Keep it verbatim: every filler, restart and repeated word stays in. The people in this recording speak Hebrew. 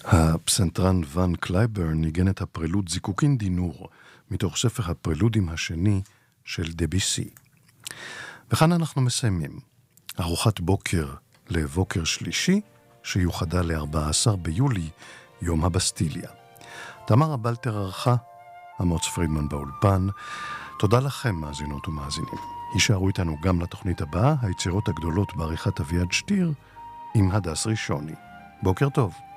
הפסנתרן ון קלייברן ניגן את הפרלוד זיקוקין דינור מתוך ספר הפרלודים השני של דביסי. וכאן אנחנו מסיימים ארוחת בוקר לבוקר שלישי שיוחדה ל-ארבעה עשר ביולי, יום הבסטיליה. תמרה בלטר ערכה, אמוץ פרידמן באולפן. תודה לכם מאזינות ומאזינים. יישארו איתנו גם לתוכנית הבאה, היצירות הגדולות בעריכת אביעד שטיר עם הדס ראשוני. בוקר טוב.